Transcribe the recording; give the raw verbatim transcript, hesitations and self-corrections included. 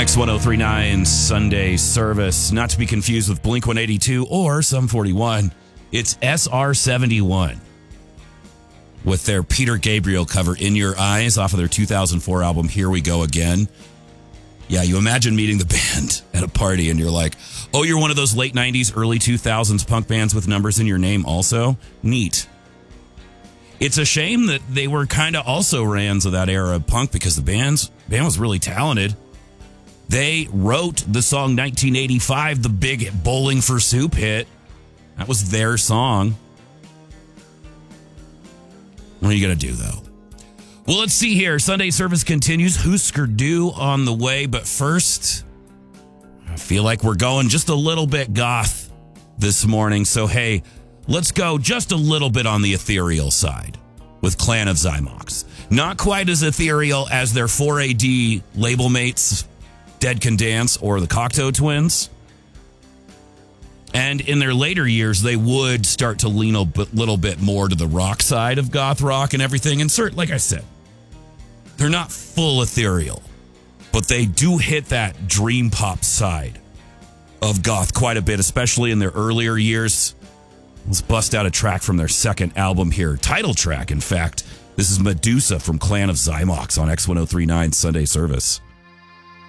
X ten thirty-nine Sunday service, not to be confused with Blink one eighty-two or Sum forty-one. It's S R seventy-one with their Peter Gabriel cover, In Your Eyes, off of their two thousand four album, Here We Go Again. Yeah, you imagine meeting the band at a party and you're like, oh, you're one of those late nineties, early two thousands punk bands with numbers in your name also? Neat. It's a shame that they were kind of also rans of that era of punk because the band's, band was really talented. They wrote the song nineteen eighty-five, the big Bowling for Soup hit. That was their song. What are you going to do, though? Well, let's see here. Sunday service continues. Husker Du on the way. But first, I feel like we're going just a little bit goth this morning. So, hey, let's go just a little bit on the ethereal side with Clan of Zymox. Not quite as ethereal as their four A D label mates, Dead Can Dance or the Cocteau Twins. And in their later years, they would start to lean a bit, little bit more to the rock side of goth rock and everything. And cert, like I said, they're not full ethereal, but they do hit that dream pop side of goth quite a bit, especially in their earlier years. Let's bust out a track from their second album here. Title track, in fact. This is Medusa from Clan of Zymox on X ten thirty-nine Sunday service.